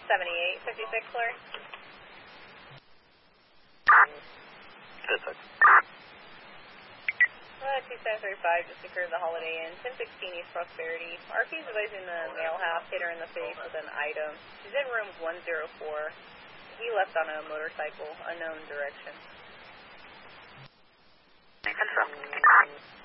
7856, Larry. 56. 2735 just occurred the Holiday Inn, 1016 East Prosperity. RP's advising the male half hit her in the face with an item. She's in room 104. He left on a motorcycle, unknown direction. Confirm.